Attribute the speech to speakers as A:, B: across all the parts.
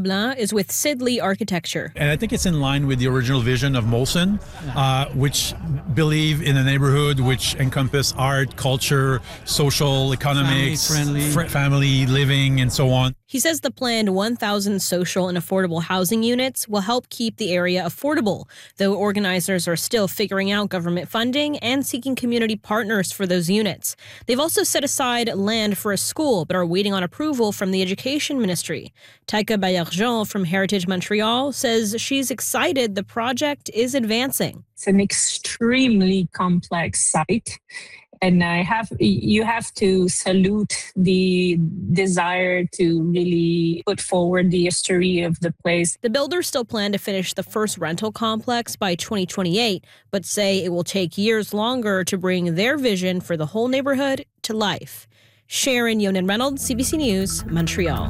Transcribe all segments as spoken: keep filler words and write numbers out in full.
A: Blanc is with Sidley Architecture.
B: And I think it's in line with the original vision of Molson, uh, which believe in a neighborhood which encompass art, culture, social, economics,
C: family,
B: fr- family living, and so on.
A: He says the planned one thousand social and affordable housing units will help keep the area affordable, though organizers are still figuring out government funding and seeking community partners for those units. They've also set aside land for a school, but are waiting on approval from the Education Ministry. Taika Baillargeon from Heritage Montreal says she's excited the project is advancing.
D: It's an extremely complex site. And I have you have to salute the desire to really put forward the history of the place.
A: The builders still plan to finish the first rental complex by twenty twenty-eight, but say it will take years longer to bring their vision for the whole neighborhood to life. Sharon Yonan-Reynolds, C B C News, Montreal.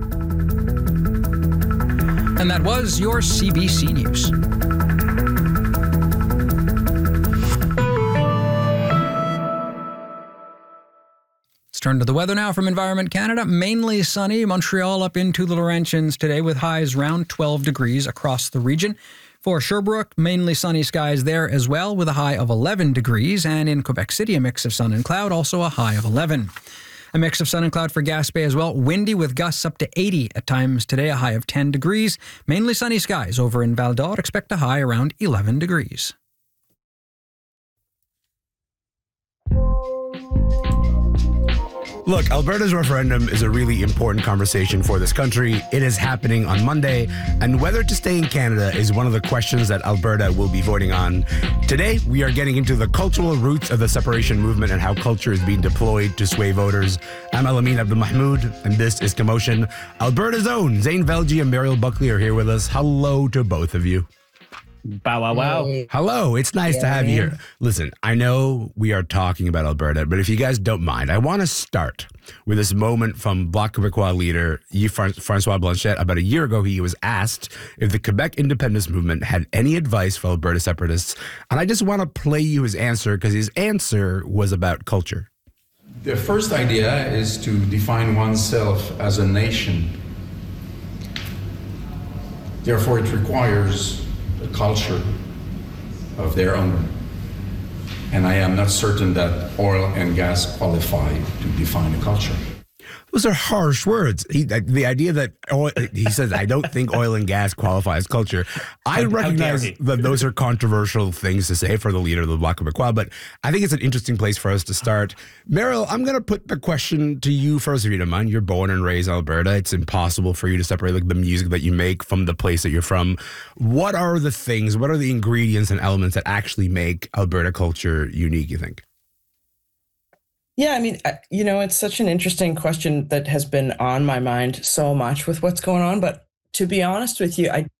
E: And that was your C B C News. Let's turn to the weather now from Environment Canada. Mainly sunny. Montreal up into the Laurentians today with highs around twelve degrees across the region. For Sherbrooke, mainly sunny skies there as well with a high of eleven degrees. And in Quebec City, a mix of sun and cloud, also a high of eleven. A mix of sun and cloud for Gaspé as well. Windy with gusts up to eighty at times today, a high of ten degrees. Mainly sunny skies over in Val d'Or. Expect a high around eleven degrees.
F: Look, Alberta's referendum is a really important conversation for this country. It is happening on Monday, and whether to stay in Canada is one of the questions that Alberta will be voting on. Today, we are getting into the cultural roots of the separation movement and how culture is being deployed to sway voters. I'm Alamin Abdelmahmoud, and this is Commotion. Alberta's own Zane Velji and Mariel Buckley are here with us. Hello to both of you.
G: Bow, wow, wow.
F: Hey. Hello, it's nice
G: yeah,
F: to have
G: man.
F: you here. Listen, I know we are talking about Alberta, but if you guys don't mind, I want to start with this moment from Bloc Québécois leader Yves-François Blanchet. About a year ago, he was asked if the Quebec independence movement had any advice for Alberta separatists. And I just want to play you his answer because his answer was about culture.
H: The first idea is to define oneself as a nation. Therefore, it requires a culture of their own. And I am not certain that oil and gas qualify to define a culture.
F: Those are harsh words. He, the idea that oil, he says, I don't think oil and gas qualify as culture. I
G: How- how
F: recognize
G: dare he.
F: that those are controversial things to say for the leader of the Bloc Québécois, but I think it's an interesting place for us to start. Meryl, I'm going to put the question to you first, if you don't mind. You're born and raised in Alberta. It's impossible for you to separate like the music that you make from the place that you're from. What are the things, what are the ingredients and elements that actually make Alberta culture unique, you think?
C: Yeah, I mean, I- you know, it's such an interesting question that has been on my mind so much with what's going on. But to be honest with you, I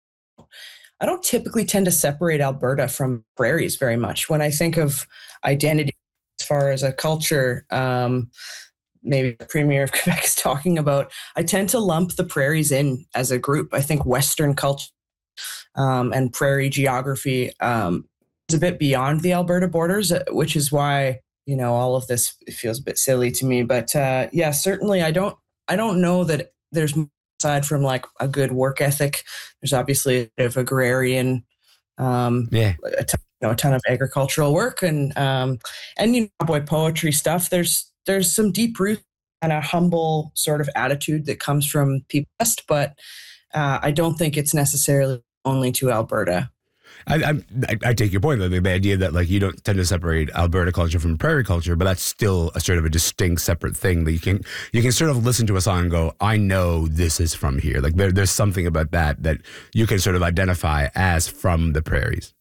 C: I don't typically tend to separate Alberta from prairies very much. When I think of identity as far as a culture, um, maybe the Premier of Quebec is talking about, I tend to lump the prairies in as a group. I think Western culture um, and prairie geography um, is a bit beyond the Alberta borders, uh, which is why you know, all of this feels a bit silly to me, but uh, yeah, certainly I don't, I don't know that there's, aside from like a good work ethic, there's obviously a bit of agrarian, um,
F: yeah,
C: a ton, you know, a ton of agricultural work and, um, and, you know, cowboy poetry stuff. There's, there's some deep root and a humble sort of attitude that comes from people west, but uh, I don't think it's necessarily only to Alberta.
F: I, I I take your point, though, the idea that like you don't tend to separate Alberta culture from prairie culture, but that's still a sort of a distinct, separate thing that you can you can sort of listen to a song and go, I know this is from here. Like there, there's something about that that you can sort of identify as from the prairies.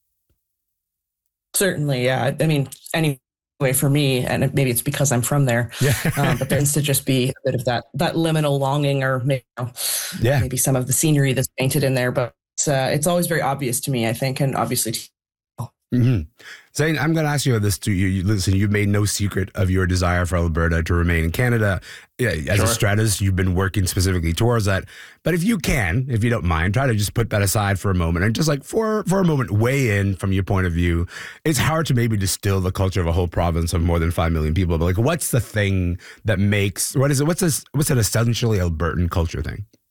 C: Certainly, yeah. I mean, anyway, for me, and maybe it's because I'm from there,
F: Yeah.
C: um, but there tends to just be a bit of that that liminal longing, or maybe, you know,
F: Yeah.
C: maybe some of the scenery that's painted in there, but. It's, uh, it's always very obvious to me, I think, and obviously to
F: Mm-hmm. Zane, I'm going to ask you this too. You, you listen. You've made no secret of your desire for Alberta to remain in Canada. Yeah, as
H: Sure.
F: a strategist, you've been working specifically towards that. But if you can, if you don't mind, try to just put that aside for a moment and just like for for a moment, weigh in from your point of view. It's hard to maybe distill the culture of a whole province of more than five million people. But like, what's the thing that makes what is it? What's this? What's an essentially Albertan culture thing?